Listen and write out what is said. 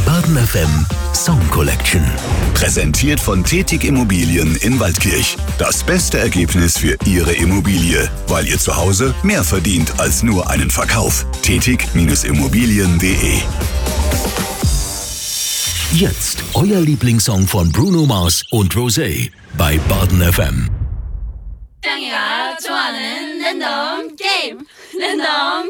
Baden FM Song Collection. Präsentiert von Tetig Immobilien in Waldkirch. Das beste Ergebnis für Ihre Immobilie, weil ihr zu Hause mehr verdient als nur einen Verkauf. Tetig-Immobilien.de. Jetzt euer Lieblingssong von Bruno Mars und Rosé bei Baden FM. 짱이가 좋아하는 랜덤 게임 랜덤